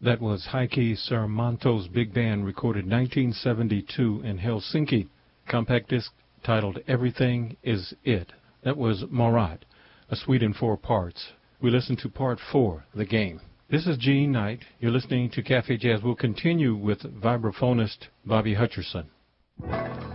That was Heikki Saramanto's big band, recorded 1972 in Helsinki. Compact disc titled Everything Is It. That was Marat, a suite in 4 parts. We listened to part 4, The Game. This is Gene Knight. You're listening to Cafe Jazz. We'll continue with vibraphonist Bobby Hutcherson.